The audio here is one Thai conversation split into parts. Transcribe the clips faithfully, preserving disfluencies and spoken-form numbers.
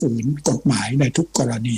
ฝืนกฎหมายในทุกกรณี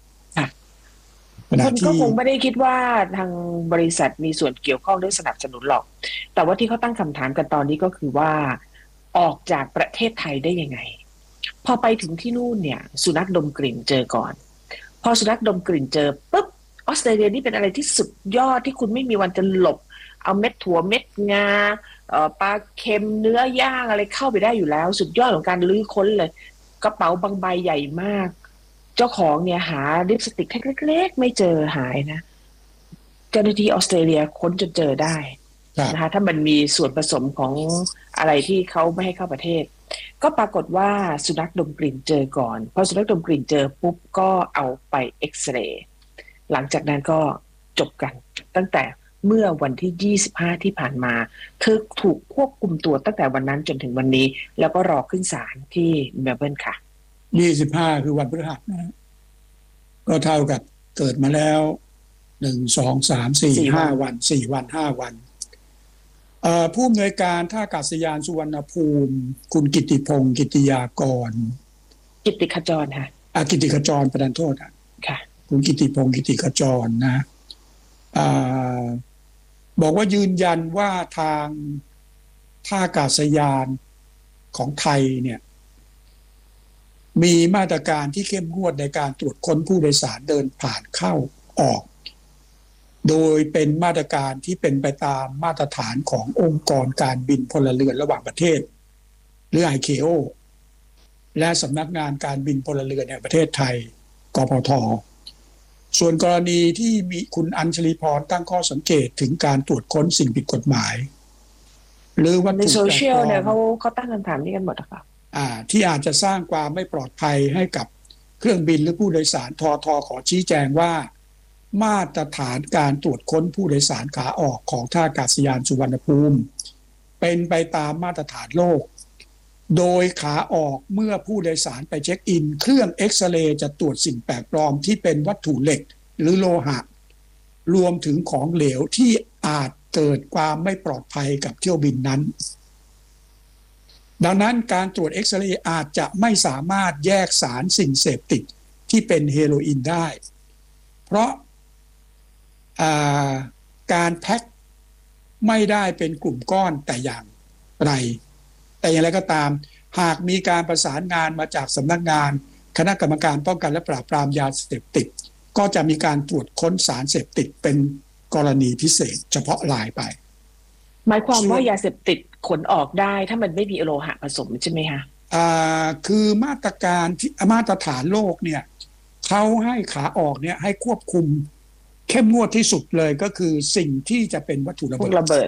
คนก็คงไม่ได้คิดว่าทางบริษัทมีส่วนเกี่ยวข้องหรือสนับสนุนหรอกแต่ว่าที่เขาตั้งคำถามกันตอนนี้ก็คือว่าออกจากประเทศไทยได้ยังไงพอไปถึงที่นู่นเนี่ยสุนัขดมกลิ่นเจอก่อนพอสุนัขดมกลิ่นเจอปุ๊บออสเตรเลียนี่เป็นอะไรที่สุดยอดที่คุณไม่มีวันจะหลบเอาเม็ดถั่วเม็ดงาเอ่อปลาเค็มเนื้อย่างอะไรเข้าไปได้อยู่แล้วสุดยอดของการลื้อค้นเลยกระเป๋าบางใบใหญ่มากเจ้าของเนี่ยหาลิปสติกเล็กๆไม่เจอหายนะเจ้าหน้าที่ออสเตรเลียค้นจนเจอได้นะคะถ้ามันมีส่วนผสมของอะไรที่เขาไม่ให้เข้าประเทศก็ปรากฏว่าสุนัขดมกลิ่นเจอก่อนพอสุนัขดมกลิ่นเจอปุ๊บก็เอาไปเอ็กซเรย์หลังจากนั้นก็จบกันตั้งแต่เมื่อวันที่ยี่สิบห้าที่ผ่านมาเธอถูกควบคุมตัวตั้งแต่วันนั้นจนถึงวันนี้แล้วก็รอขึ้นศาลที่เมลเบิร์นค่ะยี่สิบห้าคือวันพฤหัสนะก็เท่ากับเกิดมาแล้วหนึ่งสองสามสี่ห้าวันสี่วันห้าวันผู้อำนวยการท่าอากาศยานสุวรรณภูมิคุณกิติพงศ์กิติยากรกิติขจรค่ะอากิติขจรประทานโทษค่ะคุณกิติพงศ์กิติขจรนะอาบอกว่ายืนยันว่าทางท่าอากาศยานของไทยเนี่ยมีมาตรการที่เข้มงวดในการตรวจค้นผู้โดยสารเดินผ่านเข้าออกโดยเป็นมาตรการที่เป็นไปตามมาตรฐานขององค์กรการบินพลเรือนระหว่างประเทศหรือ ไอ เค โอ และสำนักงานการบินพลเรือนแห่งประเทศไทยกพท.ส่วนกรณีที่มีคุณอัญชลีพรตั้งข้อสังเกตถึงการตรวจค้นสิ่งผิดกฎหมายหรือวัตถุในโซเชียลเนี่ยเขาเขาตั้งคำถามนี้กันหมดค่ะอ่าที่อาจจะสร้างความไม่ปลอดภัยให้กับเครื่องบินหรือผู้โดยสารททขอชี้แจงว่ามาตรฐานการตรวจค้นผู้โดยสารขาออกของท่าอากาศยานสุวรรณภูมิเป็นไปตามมาตรฐานโลกโดยขาออกเมื่อผู้โดยสารไปเช็คอินเครื่องเอ็กซเรย์จะตรวจสิ่งแปลกปลอมที่เป็นวัตถุเหล็กหรือโลหะรวมถึงของเหลวที่อาจเกิดความไม่ปลอดภัยกับเที่ยวบินนั้นดังนั้นการตรวจเอ็กซเรย์อาจจะไม่สามารถแยกสารสิ่งเสพติดที่เป็นเฮโรอีนได้เพราะการแพ็คไม่ได้เป็นกลุ่มก้อนแต่อย่างไรแต่อย่างไรก็ตามหากมีการประสานงานมาจากสำนักงานคณะกรรมการป้องกันและปราบปรามยาเสพติดก็จะมีการตรวจค้นสารเสพติดเป็นกรณีพิเศษเฉพาะรายไปหมายความว่ายาเสพติดขนออกได้ถ้ามันไม่มีโลหะผสมใช่ไหมคะอ่าคือมาตรการที่มาตรฐานโลกเนี่ยเขาให้ขาออกเนี่ยให้ควบคุมเข้มงวดที่สุดเลยก็คือสิ่งที่จะเป็นวัตถุระเบิดระเบิด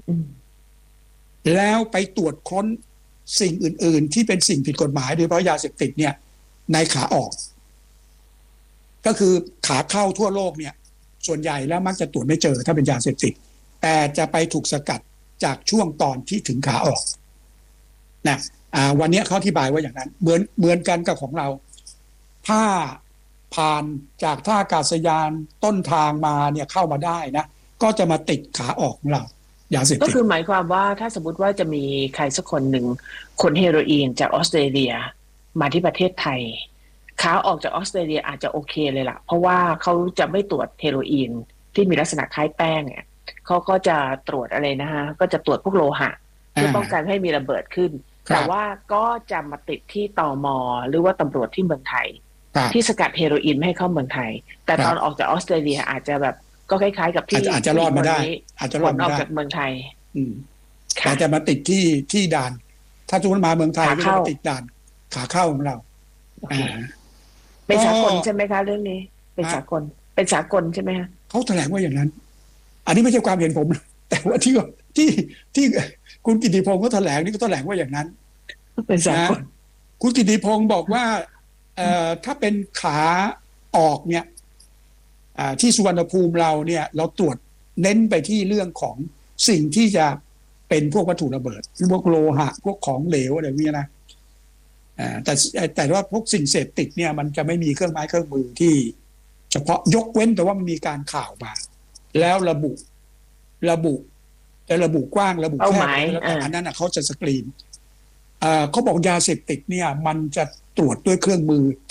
แล้วไปตรวจค้นสิ่งอื่นๆที่เป็นสิ่งผิดกฎหมายโดยเฉพาะยาเสพติดเนี่ยในขาออกก็คือขาเข้าทั่วโลกเนี่ยส่วนใหญ่แล้วมักจะตรวจไม่เจอถ้าเป็นยาเสพติดแต่จะไปถูกสกัดจากช่วงตอนที่ถึงขาออกนะอ่าวันนี้เขาอธิบายว่าอย่างนั้นเหมือนเหมือนกันกับของเราถ้าผ่านจากท่าอากาศยานต้นทางมาเนี่ยเข้ามาได้นะก็จะมาติดขาออกของเรายาเสพติดก็คือหมายความว่าถ้าสมมติว่าจะมีใครสักคนหนึ่งขนเฮโรอีนจากออสเตรเลียมาที่ประเทศไทยขาออกจากออสเตรเลียอาจจะโอเคเลยล่ะเพราะว่าเขาจะไม่ตรวจเฮโรอีนที่มีลักษณะคล้ายแป้งเนี่ยเขาก็จะตรวจอะไรนะฮะก็จะตรวจพวกโลหะเพื่อป้องกันให้มีระเบิดขึ้นแต่ว่าก็จะมาติดที่ตม.หรือว่าตำรวจที่เมืองไทยที่สกัดเฮโรอีนไม่ให้เข้าเมืองไทยแต่ตอนออกจากออสเตรเลียอาจจะแบบก็คล้ายๆกับที่อาจจะรอดมาได้อาจจะรอดออกจากเมืองไทยแต่จะมาติดที่ที่ด่านถ้าทุกคนมาเมืองไทยก็จะมาติดด่านขาเข้าของเราเป็นสากลใช่ไหมคะเรื่องนี้เป็นสากลเป็นสากลใช่ไหมคะเขาแถลงว่าอย่างนั้นอันนี้ไม่ใช่ความเห็นผมแต่ว่าที่ที่ที่คุณกิติพงศ์เขาแถลงนี่ก็แถลงว่าอย่างนั้นเป็นสากลคุณกิติพงศ์บอกว่าเอ่อถ้าเป็นขาออกเนี่ยที่สุวรรณภูมิเราเนี่ยเราตรวจเน้นไปที่เรื่องของสิ่งที่จะเป็นพวกวัตถุระเบิดพวกโลหะพวกของเหลวอะไรพวกนี้นะแต่แต่ว่าพวกสิ่งเสพติดเนี่ยมันจะไม่มีเครื่องไม้เครื่องมือที่เฉพาะยกเว้นแต่ว่ามันมีการข่าวมาแล้วระบุระบุแต่ระบุกว้างระบุแคบแล้วแต่อันนั้นเขาจะสกรีนเขาบอกยาเสพติดเนี่ยมันจะตรวจด้วยเครื่องมือ